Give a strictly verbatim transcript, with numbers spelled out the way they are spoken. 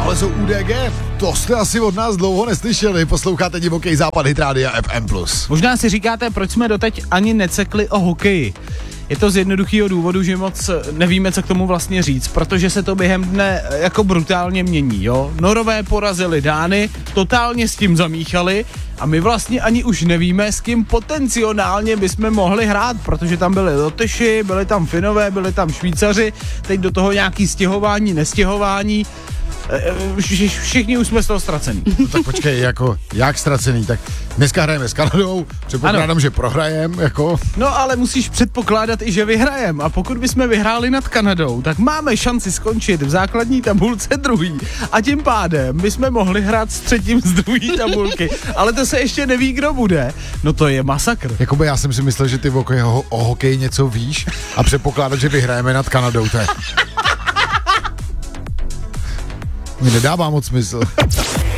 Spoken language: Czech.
tohle jsou U D G, to jste asi od nás dlouho neslyšeli, posloucháte Divoký západ, Hit Rádia F M plus. Možná si říkáte, proč jsme doteď ani necekli o hokeji. Je to z jednoduchého důvodu, že moc nevíme, co k tomu vlastně říct, protože se to během dne jako brutálně mění, jo. Norové porazili Dány, totálně s tím zamíchali a my vlastně ani už nevíme, s kým potenciálně bychom mohli hrát, protože tam byli Lotyši, byli tam Finové, byli tam Švýcaři, teď do toho nějaký stěhování, nestěhování. Všichni už jsme z toho ztracený. No tak počkej, jako, jak ztracený, tak dneska hrajeme s Kanadou, předpokládám, ano. že prohrajem, jako. No ale musíš předpokládat i, že vyhrajem a pokud bychom vyhráli nad Kanadou, tak máme šanci skončit v základní tabulce druhý a tím pádem bychom mohli hrát s třetím z druhé tabulky, ale to se ještě neví, kdo bude. No to je masakr. Jakoby já jsem si myslel, že ty o, o hokeji něco víš a předpokládat, že vyhrajeme nad Kanadou, to je... Mi nedává moc smysl.